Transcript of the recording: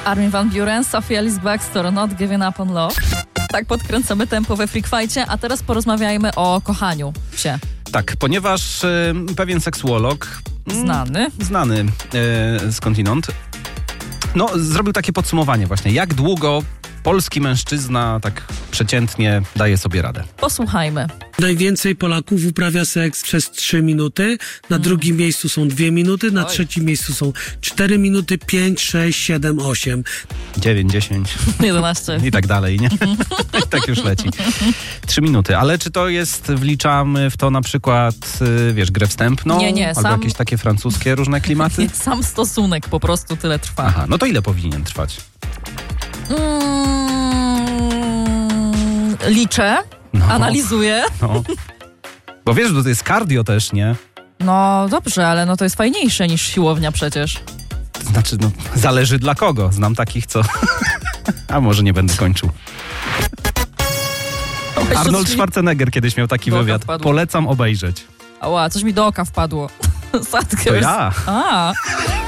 Armin van Buuren, Sophie Ellis Bextor, Not Giving Up on Love. Tak podkręcamy tempo we Freak Fight'cie, a teraz porozmawiajmy o kochaniu się. Tak, ponieważ pewien seksuolog... Znany skądinąd, zrobił takie podsumowanie właśnie, jak długo polski mężczyzna tak przeciętnie daje sobie radę. Posłuchajmy. Najwięcej Polaków uprawia seks przez 3 minuty, na drugim miejscu są 2 minuty, na trzecim miejscu są 4 minuty, 5, 6, 7, 8. 9, 10. 11. I tak dalej, nie? I tak już leci. 3 minuty, ale czy to jest, wliczamy w to na przykład, grę wstępną? Nie, albo jakieś takie francuskie różne klimaty? Sam stosunek po prostu tyle trwa. Aha, no to ile powinien trwać? Liczę, analizuję. No. Bo wiesz, że to jest cardio też, nie? No dobrze, ale to jest fajniejsze niż siłownia przecież. To znaczy, zależy dla kogo. Znam takich, co... A może nie będę kończył. Arnold Schwarzenegger kiedyś miał taki wywiad. Wpadło. Polecam obejrzeć. Ała, coś mi do oka wpadło. Sadkę. To ja.